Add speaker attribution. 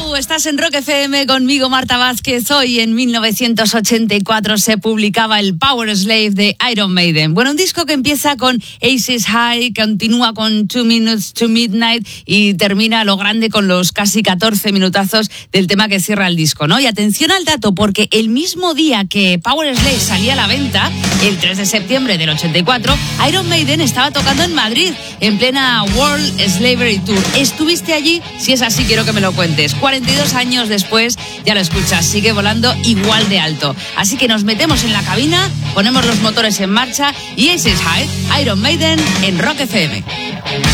Speaker 1: Hello, estás en Rock FM conmigo, Marta Vázquez. Hoy, en 1984, se publicaba el Power Slave de Iron Maiden. Bueno, un disco que empieza con Aces High, continúa con 2 Minutes to Midnight y termina a lo grande con los casi 14 minutazos del tema que cierra el disco, ¿no? Y atención al dato, porque el mismo día que Power Slave salía a la venta, el 3 de septiembre del 84, Iron Maiden estaba tocando en Madrid, en plena World Slavery Tour. ¿Estuviste allí? Si es así, quiero que me lo cuentes. 42 años después, ya lo escuchas, sigue volando igual de alto. Así que nos metemos en la cabina, ponemos los motores en marcha y Aces High, Iron Maiden en Rock FM.